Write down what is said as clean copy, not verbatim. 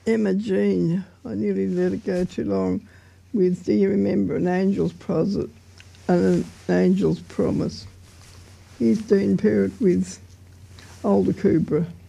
Emma Jean, I nearly let it go too long, with Do You Remember an Angel's Promise and an Angel's Promise. Here's Dean Perrott with Older Cooper.